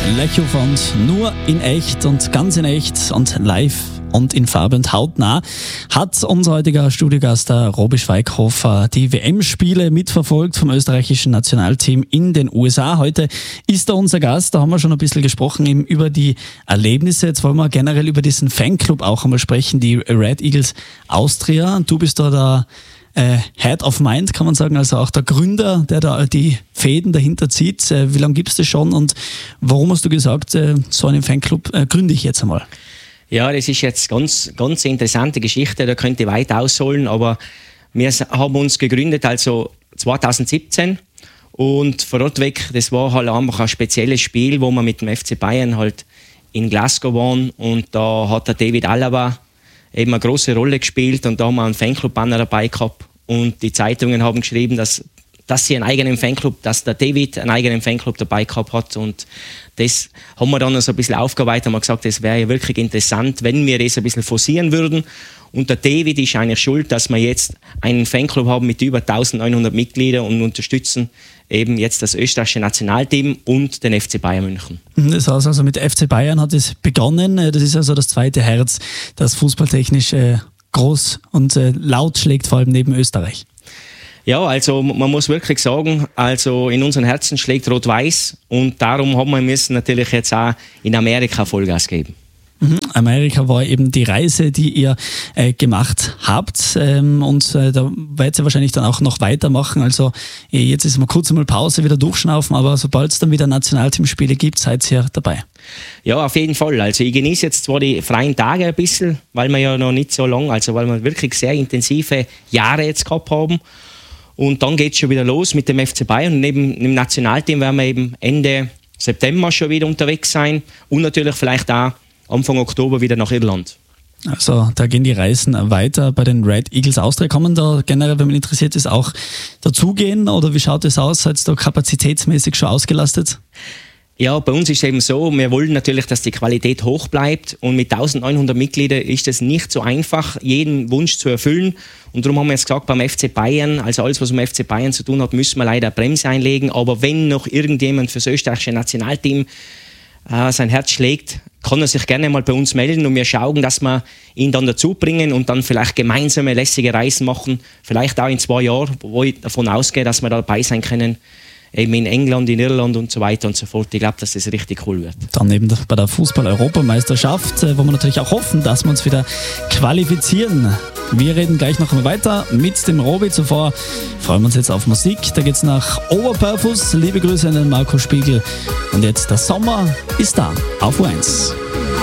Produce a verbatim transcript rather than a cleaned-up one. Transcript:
Lechowand nur in echt und ganz in echt und live und in Farbe und hautnah hat unser heutiger Studiogast, der Robi Schweighofer, die W M-Spiele mitverfolgt vom österreichischen Nationalteam in den U S A. Heute ist er unser Gast, da haben wir schon ein bisschen gesprochen eben über die Erlebnisse. Jetzt wollen wir generell über diesen Fanclub auch einmal sprechen, die Red Eagles Austria. Du bist da der äh, Head of Mind, kann man sagen, also auch der Gründer, der da die Fäden dahinter zieht. Äh, wie lange gibt es das schon und warum hast du gesagt, äh, so einen Fanclub äh, gründe ich jetzt einmal? Ja, das ist jetzt ganz, ganz interessante Geschichte, da könnte ich weit ausholen, aber wir haben uns gegründet also zwanzig siebzehn und von dort weg, das war halt einfach ein spezielles Spiel, wo wir mit dem F C Bayern halt in Glasgow waren und da hat der David Alaba eben eine große Rolle gespielt und da haben wir einen Fanclub-Banner dabei gehabt und die Zeitungen haben geschrieben, dass dass sie einen eigenen Fanclub, dass der David einen eigenen Fanclub dabei gehabt hat und das haben wir dann so ein bisschen aufgearbeitet und haben gesagt, das wäre ja wirklich interessant, wenn wir das ein bisschen forcieren würden und der David ist eigentlich schuld, dass wir jetzt einen Fanclub haben mit über eintausendneunhundert Mitgliedern und unterstützen eben jetzt das österreichische Nationalteam und den F C Bayern München. Das heißt also mit F C Bayern hat es begonnen, das ist also das zweite Herz, das fußballtechnisch äh, groß und äh, laut schlägt, vor allem neben Österreich. Ja, also man muss wirklich sagen, also in unseren Herzen schlägt Rot-Weiß und darum haben wir müssen natürlich jetzt auch in Amerika Vollgas geben. Mhm. Amerika war eben die Reise, die ihr äh, gemacht habt ähm, und äh, da werdet ihr wahrscheinlich dann auch noch weitermachen. Also äh, jetzt ist mal kurz einmal Pause, wieder durchschnaufen, aber sobald es dann wieder Nationalteamspiele gibt, seid ihr dabei. Ja, auf jeden Fall. Also ich genieße jetzt zwar die freien Tage ein bisschen, weil wir ja noch nicht so lang, also weil wir wirklich sehr intensive Jahre jetzt gehabt haben. Und dann geht es schon wieder los mit dem F C Bayern und neben dem Nationalteam werden wir eben Ende September schon wieder unterwegs sein und natürlich vielleicht auch Anfang Oktober wieder nach Irland. Also da gehen die Reisen weiter bei den Red Eagles Austria. Kann man da generell, wenn man interessiert ist, auch dazugehen oder wie schaut es aus? Seid ihr da kapazitätsmäßig schon ausgelastet? Ja, bei uns ist es eben so, wir wollen natürlich, dass die Qualität hoch bleibt und mit eintausendneunhundert Mitgliedern ist es nicht so einfach, jeden Wunsch zu erfüllen und darum haben wir jetzt gesagt, beim F C Bayern, also alles, was mit dem F C Bayern zu tun hat, müssen wir leider eine Bremse einlegen, aber wenn noch irgendjemand für das österreichische Nationalteam äh, sein Herz schlägt, kann er sich gerne mal bei uns melden und wir schauen, dass wir ihn dann dazu bringen und dann vielleicht gemeinsame lässige Reisen machen, vielleicht auch in zwei Jahren, wo ich davon ausgehe, dass wir dabei sein können, eben in England, in Irland und so weiter und so fort. Ich glaube, dass das richtig cool wird. Dann eben bei der Fußball-Europameisterschaft, wo wir natürlich auch hoffen, dass wir uns wieder qualifizieren. Wir reden gleich noch einmal weiter mit dem Robi. Zuvor freuen wir uns jetzt auf Musik. Da geht's nach Overpurpose. Liebe Grüße an den Marco Spiegel. Und jetzt der Sommer ist da auf U eins.